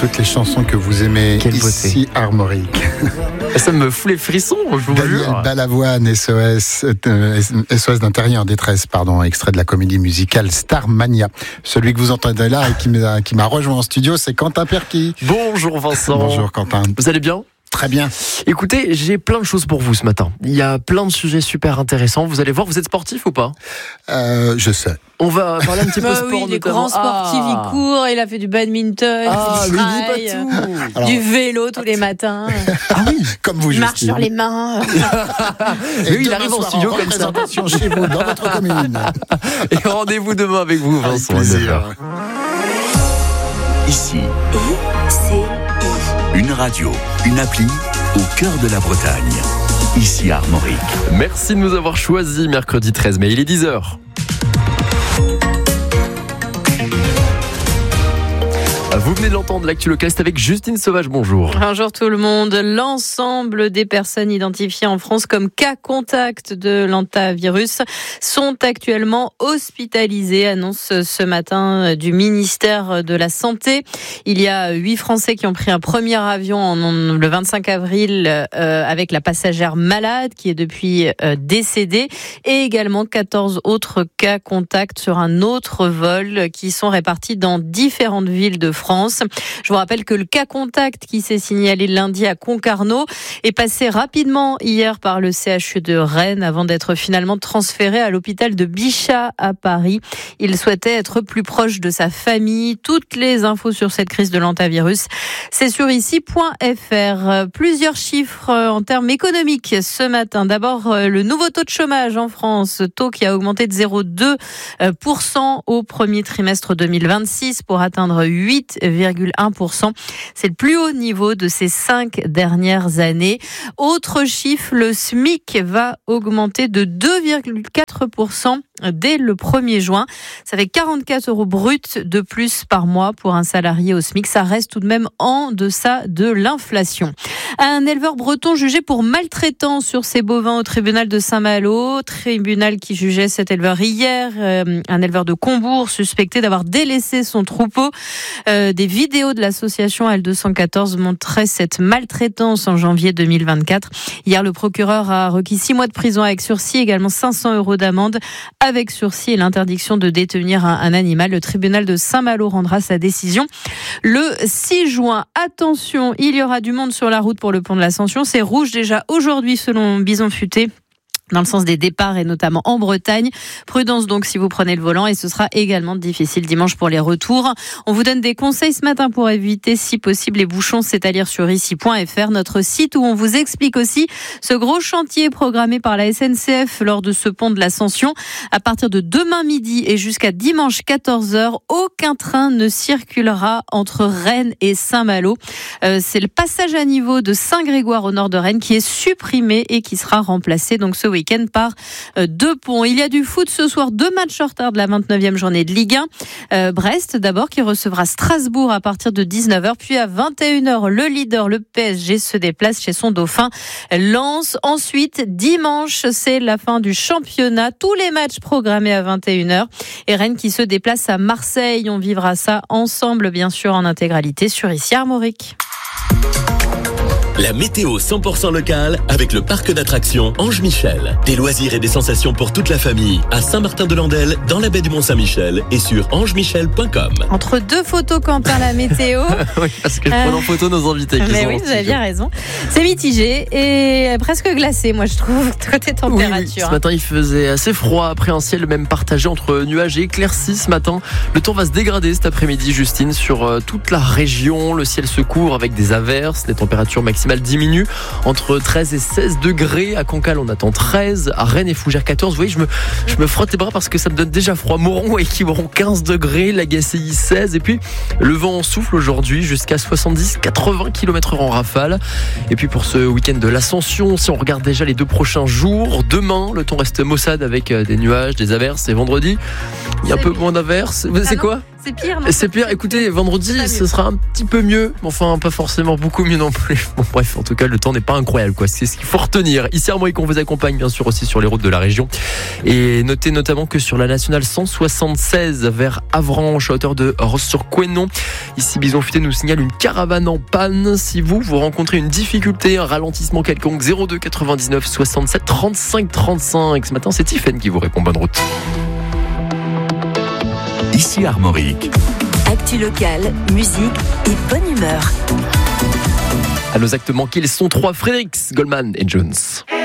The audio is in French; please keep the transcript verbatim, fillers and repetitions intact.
toutes les chansons que vous aimez. Quelle ici Armorique. Ça me fout les frissons, je vous Daniel jure. Balavoine, S O S, euh, S O S d'intérêt en détresse, pardon, extrait de la comédie musicale Starmania. Celui que vous entendez là et qui m'a, qui m'a rejoint en studio, c'est Quentin Perky. Bonjour Vincent. Bonjour Quentin. Vous allez bien ? Très bien. Écoutez, j'ai plein de choses pour vous ce matin. Il y a plein de sujets super intéressants. Vous allez voir, vous êtes sportif ou pas ? Euh, je sais. On va parler un petit peu bah sport oui, il est notamment. grand sportif, Ah. il court, il a fait du badminton, Ah, du lui, trail, dis pas tout. Alors, du vélo tous les matins, Ah oui. comme vous, il marche Justine. sur les mains. Et Lui, il demain arrive en soir, studio comme ça. représentation chez vous, dans votre commune. Et rendez-vous demain avec vous, Avec Vincent. plaisir. Ici, I C I. une radio, une appli au cœur de la Bretagne. Ici Armorique. Merci de nous avoir choisis mercredi treize mai. Il est dix heures. Vous venez de l'entendre, l'actu locale, c'est avec Justine Sauvage, bonjour. Bonjour tout le monde. L'ensemble des personnes identifiées en France comme cas contact de l'hantavirus sont actuellement hospitalisées, annonce ce matin du ministère de la Santé. Il y a huit Français qui ont pris un premier avion en, le vingt-cinq avril euh, avec la passagère malade qui est depuis euh, décédée et également quatorze autres cas contact sur un autre vol qui sont répartis dans différentes villes de France. Je vous rappelle que le cas contact qui s'est signalé lundi à Concarneau est passé rapidement hier par le C H U de Rennes avant d'être finalement transféré à l'hôpital de Bichat à Paris. Il souhaitait être plus proche de sa famille. Toutes les infos sur cette crise de l'hantavirus, c'est sur ici point f r. Plusieurs chiffres en termes économiques ce matin. D'abord, le nouveau taux de chômage en France, taux qui a augmenté de zéro virgule deux pour cent au premier trimestre deux mille vingt-six pour atteindre huit virgule un pour cent. C'est le plus haut niveau de ces cinq dernières années. Autre chiffre, le SMIC va augmenter de deux virgule quatre pour cent dès le premier juin. Ça fait quarante-quatre euros bruts de plus par mois pour un salarié au SMIC. Ça reste tout de même en deçà de l'inflation. Un éleveur breton jugé pour maltraitance sur ses bovins au tribunal de Saint-Malo. Tribunal qui jugeait cet éleveur hier. Euh, un éleveur de Combourg suspecté d'avoir délaissé son troupeau. Euh, des vidéos de l'association L deux cent quatorze montraient cette maltraitance en janvier deux mille vingt-quatre. Hier, le procureur a requis six mois de prison avec sursis, également cinq cents euros d'amende avec sursis et l'interdiction de détenir un, un animal. Le tribunal de Saint-Malo rendra sa décision le six juin. Attention, il y aura du monde sur la route pour le pont de l'Ascension. C'est rouge déjà aujourd'hui selon Bison Futé, dans le sens des départs et notamment en Bretagne. Prudence donc si vous prenez le volant et ce sera également difficile dimanche pour les retours. On vous donne des conseils ce matin pour éviter si possible les bouchons, c'est à dire sur ici point f r, notre site où on vous explique aussi ce gros chantier programmé par la S N C F lors de ce pont de l'Ascension. À partir de demain midi et jusqu'à dimanche quatorze heures, aucun train ne circulera entre Rennes et Saint-Malo. Euh, c'est le passage à niveau de Saint-Grégoire au nord de Rennes qui est supprimé et qui sera remplacé donc ce week-end par euh, deux ponts. Il y a du foot ce soir, deux matchs en retard de la vingt-neuvième journée de Ligue un. Euh, Brest d'abord qui recevra Strasbourg à partir de dix-neuf heures, puis à vingt et une heures, le leader, le P S G, se déplace chez son dauphin Lens. Ensuite, dimanche, c'est la fin du championnat. Tous les matchs programmés à vingt et une heures. Et Rennes qui se déplace à Marseille. On vivra ça ensemble, bien sûr, en intégralité sur ici Armorique. La météo cent pour cent locale avec le parc d'attractions Ange Michel. Des loisirs et des sensations pour toute la famille à Saint-Martin-de-Landelle, dans la baie du Mont-Saint-Michel et sur ange michel point com. Entre deux photos, Quentin, la météo. Oui, parce que je prends en photo nos invités. Qui Mais sont oui, en vous avez studio. bien raison. C'est mitigé et presque glacé, moi je trouve, côté Oui, oui. température. Ce matin, il faisait assez froid après un ciel même partagé entre nuages et éclaircies ce matin. Le temps va se dégrader cet après-midi, Justine, sur euh, toute la région. Le ciel se couvre avec des averses. Les températures maximales diminuent entre treize et seize degrés. À Cancale, on attend treize. À Rennes et Fougères, quatorze. Vous voyez, je me, je me frotte les bras parce que ça me donne déjà froid. Moron et Quiberon, quinze degrés. Lagacéi, seize. Et puis, le vent souffle aujourd'hui jusqu'à soixante-dix à quatre-vingts kilomètres heure en rafale. Et puis, pour ce week-end de l'Ascension, si on regarde déjà les deux prochains jours, demain, le temps reste maussade avec des nuages, des averses. Et vendredi, il y a un peu moins d'averses. C'est Ah non, quoi ? C'est pire, non? C'est pire. Écoutez, vendredi, ce sera un petit peu mieux. Enfin, pas forcément beaucoup mieux non plus. Bon, bref, en tout cas, le temps n'est pas incroyable, quoi. C'est ce qu'il faut retenir. Ici, à Armorique, on vous accompagne, bien sûr, aussi sur les routes de la région. Et notez notamment que sur la nationale cent soixante-seize vers Avranches, à hauteur de Ross-sur-Couesnon, ici, Bison Futé nous signale une caravane en panne. Si vous, vous rencontrez une difficulté, un ralentissement quelconque, zéro deux quatre-vingt-dix-neuf soixante-sept trente-cinq trente-cinq. Ce matin, c'est Tiffaine qui vous répond. Bonne route. Ici Armorique. Actu locale, musique et bonne humeur. À nos actes manqués, ils sont trois Fredericks, Goldman et Jones.